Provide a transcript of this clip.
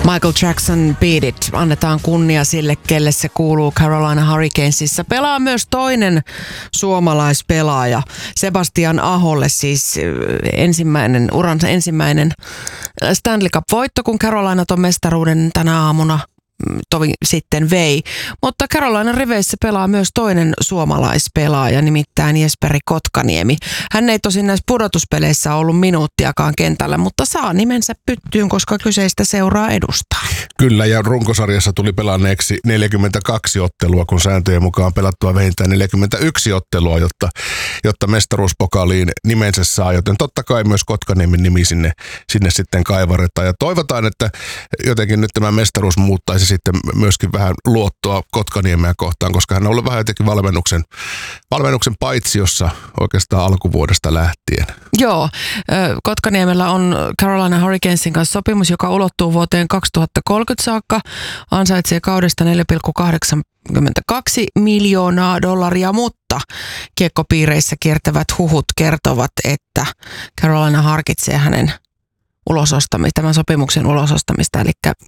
Michael Jackson Beat It. Annetaan kunnia sille, kelle se kuuluu Carolina Hurricanesissa. Pelaa myös toinen suomalaispelaaja, Sebastian Aholle, siis uransa ensimmäinen Stanley Cup-voitto, kun Carolina ton mestaruuden tänä aamuna tovi sitten vei. Mutta Carolinan riveissä pelaa myös toinen suomalaispelaaja, nimittäin Jesperi Kotkaniemi. Hän ei tosin näissä pudotuspeleissä ollut minuuttiakaan kentällä, mutta saa nimensä pyttyyn, koska kyseistä seuraa edustaa. Kyllä, ja runkosarjassa tuli pelanneeksi 42 ottelua, kun sääntöjen mukaan pelattua vähintään 41 ottelua, jotta mestaruuspokaaliin nimensä saa. Joten totta kai myös Kotkaniemen nimi sinne sitten kaivaretaan. Ja toivotaan, että jotenkin nyt tämä mestaruus muuttaisi sitten myöskin vähän luottoa Kotkaniemeä kohtaan, koska hän on ollut vähän jotenkin valmennuksen paitsiossa oikeastaan alkuvuodesta lähtien. Joo, Kotkaniemellä on Carolina Hurricanesin kanssa sopimus, joka ulottuu vuoteen 2030 saakka, ansaitsee kaudesta $4,82 miljoonaa, mutta kiekkopiireissä kiertävät huhut kertovat, että Carolina harkitsee hänen tämän sopimuksen ulosostamista, eli